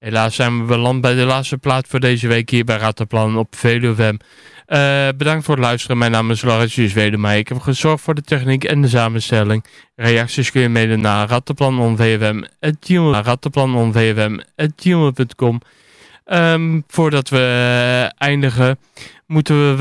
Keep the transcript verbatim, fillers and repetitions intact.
Helaas zijn we beland bij de laatste plaat voor deze week hier bij Rattenplan op Veluwe F M. Uh, bedankt voor het luisteren. Mijn naam is Laurentius Wedema. Ik heb gezorgd voor de techniek en de samenstelling. Reacties kun je mailen naar rattenplanon.vfm at gmail punt com. Um, voordat we uh, eindigen moeten we